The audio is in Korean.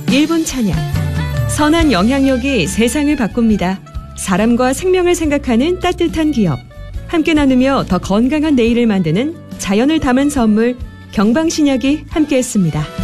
1분 찬양. 선한 영향력이 세상을 바꿉니다. 사람과 생명을 생각하는 따뜻한 기업. 함께 나누며 더 건강한 내일을 만드는 자연을 담은 선물 경방신약이 함께했습니다.